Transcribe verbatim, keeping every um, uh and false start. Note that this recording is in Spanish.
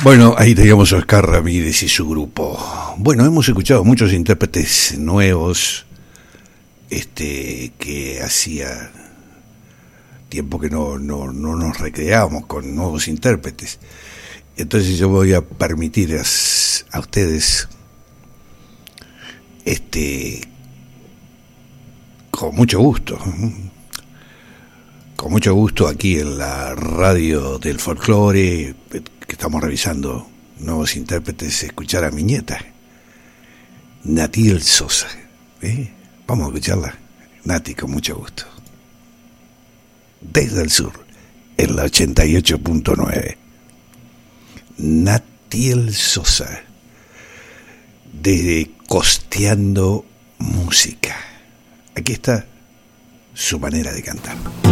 Bueno, ahí teníamos a Oscar Ramírez y su grupo. Bueno, hemos escuchado muchos intérpretes nuevos, este, que hacía tiempo que no, no, no nos recreábamos con nuevos intérpretes. Entonces yo voy a permitir a, a ustedes, este, con mucho gusto, con mucho gusto aquí en la radio del folclore, que estamos revisando nuevos intérpretes, escuchar a mi nieta, Natiel Sosa. ¿Eh? Vamos a escucharla, Nati, con mucho gusto. Desde el sur, en la ochenta y ocho punto nueve. Natiel Sosa, de Costeando Música. Aquí está su manera de cantar.